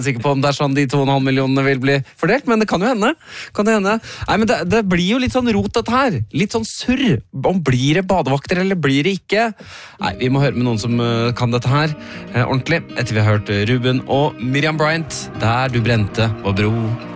Sikker på om det sånn de 2,5 millionene vil bli fordelt, men det kan jo hende. Nei, men det blir jo litt sånn rot dette her. Litt sånn surr. Om blir det badevakter eller blir det ikke? Nei, vi må høre med noen som kan dette her ordentlig. Etter vi har hørt Ruben og Miriam Bryant, Der du brente vår bro.